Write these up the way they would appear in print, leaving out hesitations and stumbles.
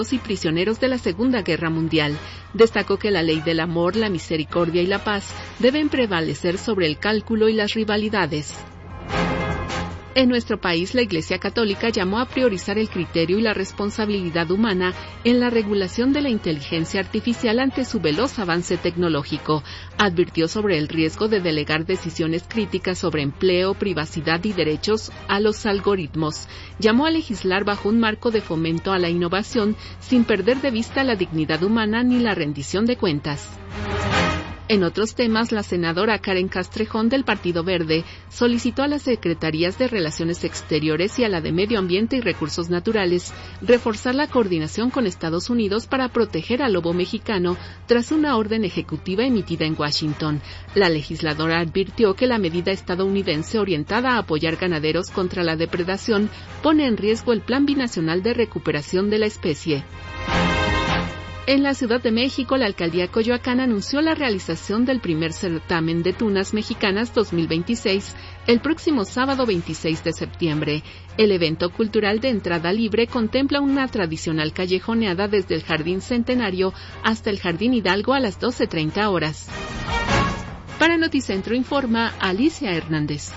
y prisioneros de la Segunda Guerra Mundial. Destacó que la ley del amor, la misericordia y la paz deben prevalecer sobre el cálculo y las rivalidades. En nuestro país, la Iglesia Católica llamó a priorizar el criterio y la responsabilidad humana en la regulación de la inteligencia artificial ante su veloz avance tecnológico. Advirtió sobre el riesgo de delegar decisiones críticas sobre empleo, privacidad y derechos a los algoritmos. Llamó a legislar bajo un marco de fomento a la innovación, sin perder de vista la dignidad humana ni la rendición de cuentas. En otros temas, la senadora Karen Castrejón del Partido Verde solicitó a las Secretarías de Relaciones Exteriores y a la de Medio Ambiente y Recursos Naturales reforzar la coordinación con Estados Unidos para proteger al lobo mexicano tras una orden ejecutiva emitida en Washington. La legisladora advirtió que la medida estadounidense orientada a apoyar ganaderos contra la depredación pone en riesgo el Plan Binacional de Recuperación de la especie. En la Ciudad de México, la Alcaldía Coyoacán anunció la realización del primer certamen de tunas mexicanas 2026 el próximo sábado 26 de septiembre. El evento cultural de entrada libre contempla una tradicional callejoneada desde el Jardín Centenario hasta el Jardín Hidalgo a las 12:30 horas. Para Noticentro informa Alicia Hernández.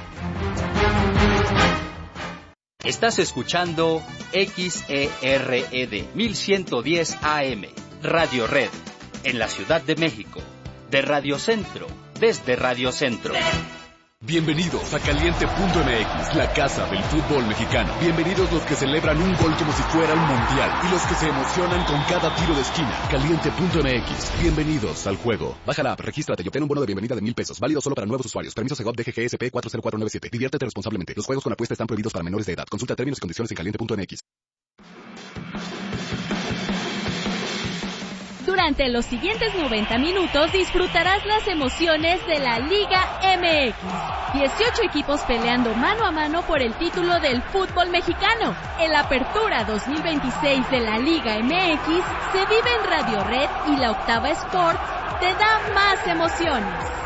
Estás escuchando XERED 1110 AM. Radio Red, en la Ciudad de México, de Radio Centro, desde Radio Centro. Bienvenidos a Caliente.mx, la casa del fútbol mexicano. Bienvenidos los que celebran un gol como si fuera un mundial y los que se emocionan con cada tiro de esquina. Caliente.mx, bienvenidos al juego. Baja la app, regístrate y obtén un bono de bienvenida de 1,000 pesos, válido solo para nuevos usuarios. Permiso Segov DGGSP 40497. Diviértete responsablemente. Los juegos con apuesta están prohibidos para menores de edad. Consulta términos y condiciones en Caliente.mx. Durante los siguientes 90 minutos disfrutarás las emociones de la Liga MX. 18 equipos peleando mano a mano por el título del fútbol mexicano. El Apertura 2026 de la Liga MX se vive en Radio Red y la Octava Sports te da más emociones.